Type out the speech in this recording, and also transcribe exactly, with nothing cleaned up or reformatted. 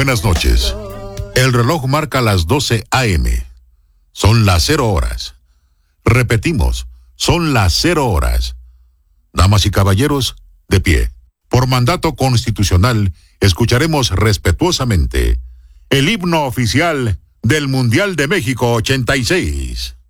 Buenas noches. El reloj marca las doce a eme. Son las cero horas. Repetimos, son las cero horas. Damas y caballeros, de pie. Por mandato constitucional, escucharemos respetuosamente el himno oficial del Mundial de México ochenta y seis.